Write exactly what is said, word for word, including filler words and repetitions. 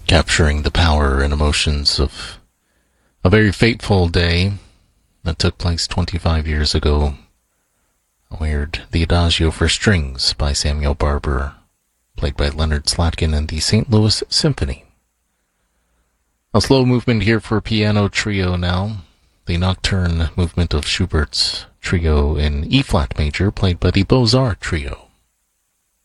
capturing the power and emotions of a very fateful day that took place twenty-five years ago. We heard the Adagio for Strings by Samuel Barber, played by Leonard Slatkin and the Saint Louis Symphony. A slow movement here for piano trio now, the Nocturne movement of Schubert's trio in E-flat major, played by the Beaux-Arts Trio.